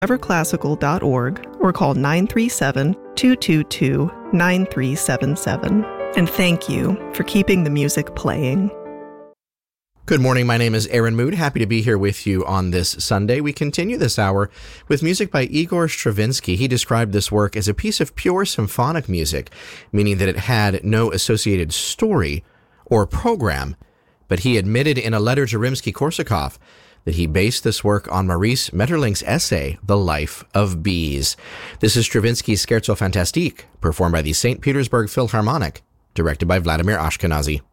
discoverclassical.org or call 937-222-9377. And thank you for keeping the music playing. Good morning. My name is Aaron Mood. Happy to be here with you on this Sunday. We continue this hour with music by Igor Stravinsky. He described this work as a piece of pure symphonic music, meaning that it had no associated story or program. But he admitted in a letter to Rimsky-Korsakov that he based this work on Maurice Maeterlinck's essay, The Life of Bees. This is Stravinsky's Scherzo Fantastique, performed by the St. Petersburg Philharmonic, directed by Vladimir Ashkenazy.